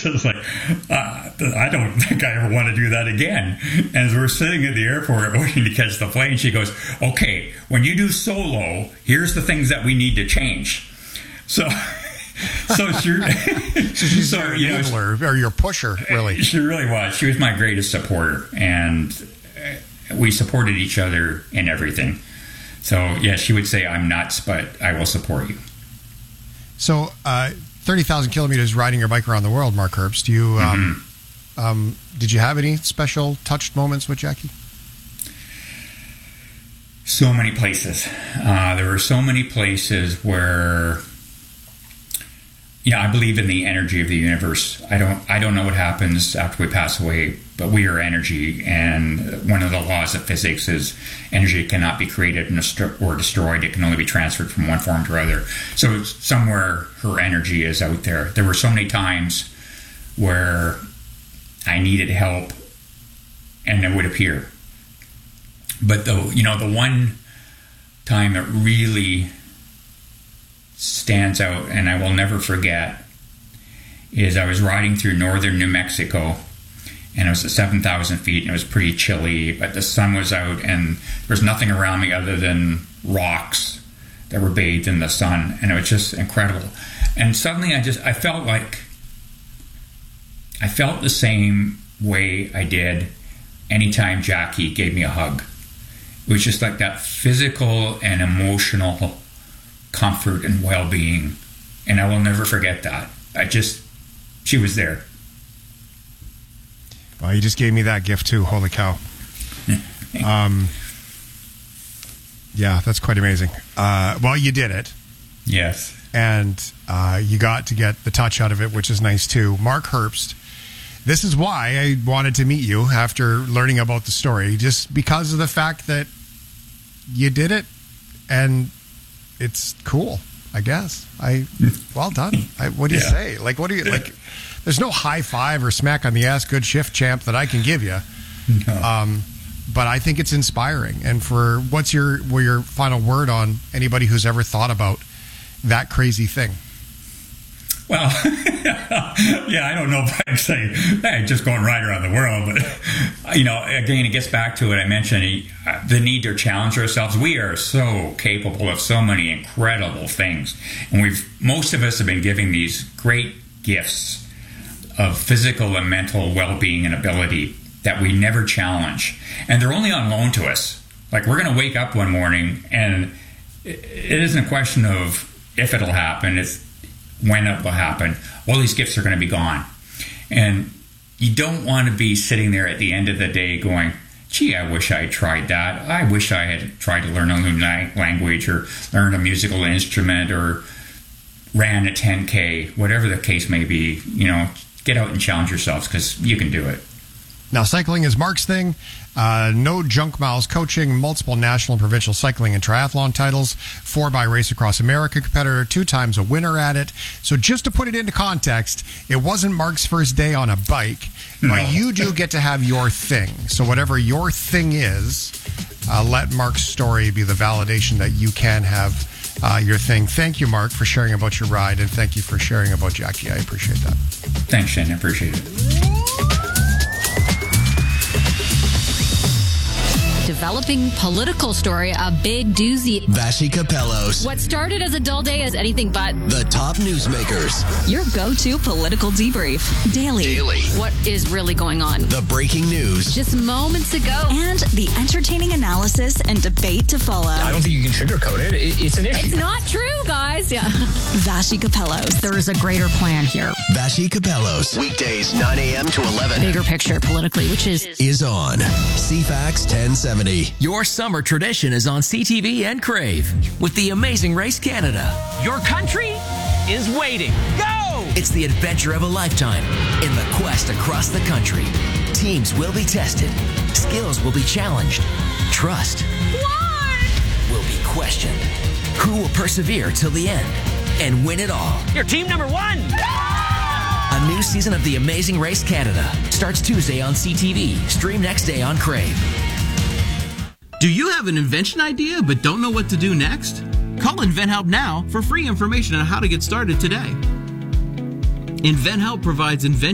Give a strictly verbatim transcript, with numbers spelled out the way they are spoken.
just like, uh, I don't think I ever want to do that again. And as we're sitting at the airport waiting to catch the plane, she goes, okay, when you do solo, here's the things that we need to change. So, so she, so she's so, your you know, enabler, or your pusher, really. She really was. She was my greatest supporter, and we supported each other in everything. So, yeah, she would say, I'm nuts, but I will support you. So, uh, thirty thousand kilometers riding your bike around the world, Mark Herbst. Do you, um, mm-hmm. um, did you have any special touched moments with Jackie? So many places. Uh, there were so many places where, yeah, I believe in the energy of the universe. I don't, I don't know what happens after we pass away, but we are energy, and one of the laws of physics is energy cannot be created or destroyed. It can only be transferred from one form to another. So somewhere her energy is out there. There were so many times where I needed help, and it would appear. But the, you know, the one time that really stands out, and I will never forget, is I was riding through northern New Mexico, and it was at seven thousand feet, and it was pretty chilly, but the sun was out, and there was nothing around me other than rocks that were bathed in the sun, and it was just incredible. And suddenly I just, I felt like, I felt the same way I did anytime Jackie gave me a hug. It was just like that physical and emotional comfort and well-being, and I will never forget that. I just, she was there. Well, you just gave me that gift too. Holy cow. um, yeah, that's quite amazing. Uh, well, you did it. Yes. And uh, you got to get the touch out of it, which is nice too. Mark Herbst, this is why I wanted to meet you after learning about the story, just because of the fact that you did it, and it's cool, I guess. I well done. I, what do you yeah. say? Like, what do you like? There's no high five or smack on the ass, good shift, champ, that I can give you. No. Um, but I think it's inspiring. And for what's your what your final word on anybody who's ever thought about that crazy thing? Well, yeah, I don't know if I'd say, hey, just go and ride around the world. But, you know, again, it gets back to what I mentioned, the need to challenge ourselves. We are so capable of so many incredible things. And we've, most of us have been giving these great gifts of physical and mental well-being and ability that we never challenge. And they're only on loan to us. Like, we're going to wake up one morning, and it isn't a question of if it'll happen, it's when it will happen. All these gifts are going to be gone. And you don't want to be sitting there at the end of the day going, gee, I wish I had tried that. I wish I had tried to learn a new language or learn a musical instrument or ran a ten K, whatever the case may be. You know, get out and challenge yourselves, because you can do it. Now, cycling is Mark's thing. Uh, no junk miles coaching, multiple national and provincial cycling and triathlon titles, four by Race Across America competitor, two times a winner at it. So just to put it into context, it wasn't Mark's first day on a bike, no. But you do get to have your thing. So whatever your thing is, uh, let Mark's story be the validation that you can have uh, your thing. Thank you, Mark, for sharing about your ride, and thank you for sharing about Jackie. I appreciate that. Thanks, Shane. I appreciate it. Developing political story, a big doozy. Vassy Capellos. What started as a dull day is anything but. The top newsmakers. Your go-to political debrief. Daily. Daily. What is really going on? The breaking news. Just moments ago. And the entertaining analysis and debate to follow. I don't think you can sugarcoat it. it it's an issue. It's not true, guys. Yeah. Vassy Capellos. There is a greater plan here. Vassy Capellos. Weekdays, nine a.m. to eleven. Bigger picture politically, which is... Is on C FAX ten seventy. Your summer tradition is on C T V and Crave with the Amazing Race Canada. Your country is waiting. Go! It's the adventure of a lifetime in the quest across the country. Teams will be tested. Skills will be challenged. Trust what? will be questioned. Who will persevere till the end and win it all? You're team number one! A new season of The Amazing Race Canada starts Tuesday on C T V. Stream next day on Crave. Do you have an invention idea but don't know what to do next? Call InventHelp now for free information on how to get started today. InventHelp provides invention